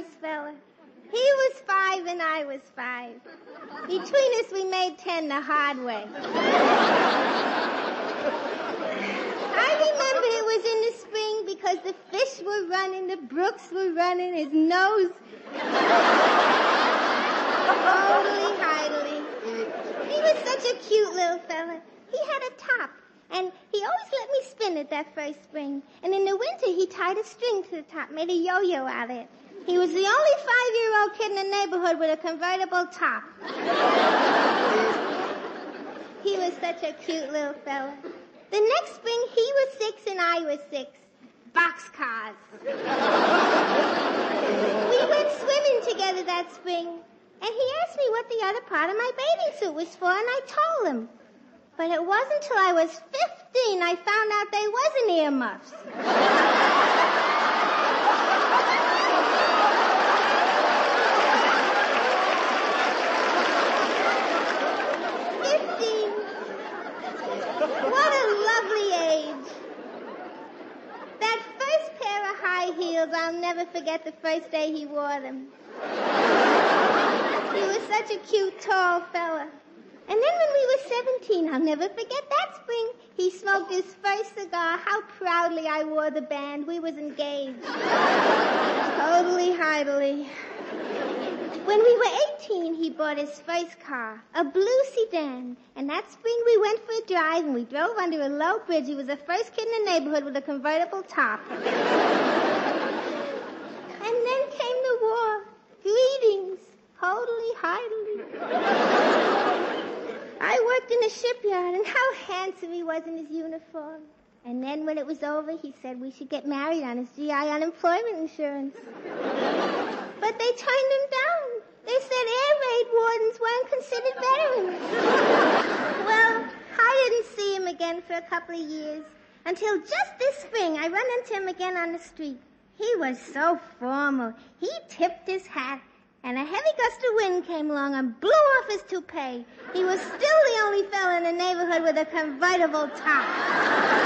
fella. He was 5 and I was 5. Between us, we made 10 the hard way. I remember it was in the spring because the fish were running, the brooks were running, his nose. Totally hidely. He was such a cute little fella. He had a top, and he always let me spin it that first spring. And in the winter, he tied a string to the top, made a yo-yo out of it. He was the only 5-year-old kid in the neighborhood with a convertible top. He was such a cute little fella. The next spring, he was 6 and I was 6. Boxcars. We went swimming together that spring, and he asked me what the other part of my bathing suit was for, and I told him. But it wasn't until I was 15 I found out they wasn't earmuffs. What a lovely age. That first pair of high heels, I'll never forget the first day he wore them. He was such a cute, tall fella. And then when we were 17, I'll never forget that spring, he smoked his first cigar. How proudly I wore the band. We was engaged. Totally hidely. When we were 18, he bought his first car, a blue sedan. And that spring we went for a drive and we drove under a low bridge. He was the first kid in the neighborhood with a convertible top. And then came the war. Greetings. Totally hidely. I worked in a shipyard, and how handsome he was in his uniform. And then when it was over, he said we should get married on his GI unemployment insurance. But they turned him down. They said air raid wardens weren't considered veterans. Well, I didn't see him again for a couple of years, until just this spring I run into him again on the street. He was so formal. He tipped his hat. And a heavy gust of wind came along and blew off his toupee. He was still the only fella in the neighborhood with a convertible top.